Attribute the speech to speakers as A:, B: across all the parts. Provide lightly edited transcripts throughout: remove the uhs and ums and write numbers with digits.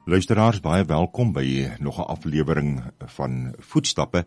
A: Luisteraars, baie welkom by nog 'n aflewering van Voetstappe.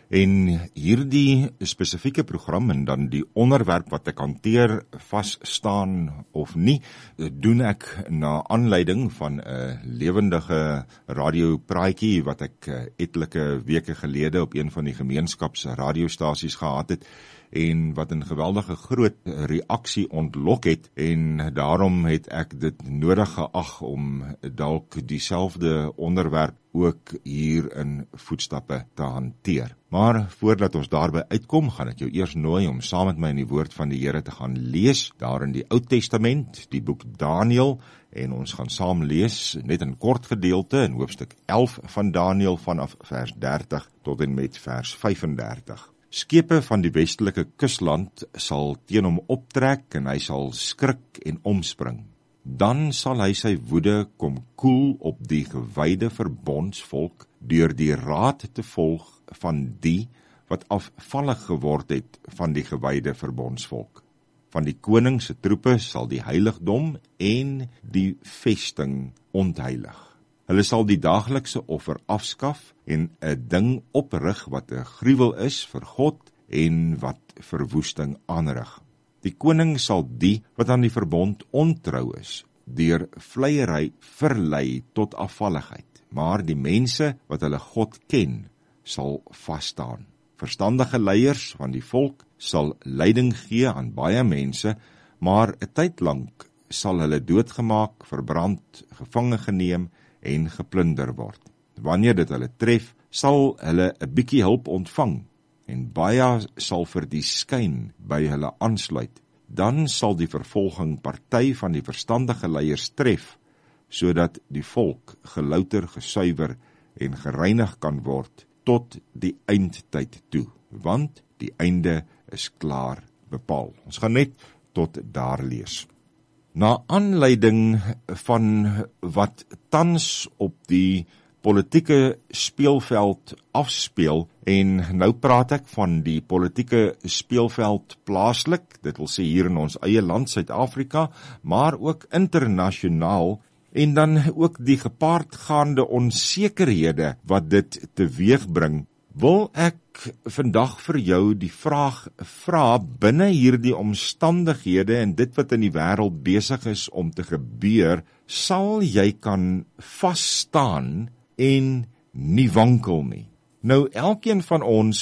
A: En hierdie spesifieke program en dan die onderwerp wat ek hanteer, vas staan of nie, doen ek na aanleiding van 'n lewendige radiopraatjie wat ek etlike weke gelede op een van die gemeenskapsradiostasies gehad het en wat 'n geweldige groot reaksie ontlok het, en daarom het ek dit nodig geag om dalk dieselfde onderwerp ook hier in Voetstappe te hanteer. Maar voordat ons daarby uitkom, gaan ek jou eers nooi om saam met my in die woord van die Here te gaan lees, daar in die Ou Testament, die boek Daniël, en ons gaan saam lees, net 'n kort gedeelte in hoofstuk 11 van Daniël vanaf vers 30 tot en met vers 35. Skepe van die westelike kusland sal teen hom optrek en hy sal skrik en omspring. Dan sal hy sy woede kom koel op die gewyde verbondsvolk deur die raad te volg van die wat afvallig geword het van die gewyde verbondsvolk. Van die koning se troepe sal die heiligdom en die vesting ontheilig. Hulle sal die daaglikse offer afskaf en 'n ding oprig wat 'n gruwel is vir God en wat verwoesting aanrig. Die koning sal die wat aan die verbond ontrou is, deur vleiery verlei tot afvalligheid, maar die mense wat hulle God ken, sal vasstaan. Verstandige leiers van die volk sal leiding gee aan baie mense, maar 'n tyd lank sal hulle doodgemaak, verbrand, gevange geneem en geplunder word. Wanneer dit hulle tref, sal hulle 'n bietjie hulp ontvang, en baie sal vir die skyn by hulle aansluit. Dan sal die vervolging party van die verstandige leiers tref, sodat die volk gelouter, gesuiwer en gereinig kan word tot die eindtyd toe, want die einde is klaar bepaal. Ons gaan net tot daar lees. Na aanleiding van wat tans op die politieke speelveld afspeel, en nou praat ek van die politieke speelveld plaaslik, dit wil sê hier in ons eie land, Suid-Afrika, maar ook internasionaal, en dan ook die gepaardgaande onsekerhede wat dit teweegbring, wil ek vandag vir jou die vraag vra, binne hierdie omstandighede en dit wat in die wêreld besig is om te gebeur, sal jy kan vasstaan en nie wankel nie. Nou, elkeen van ons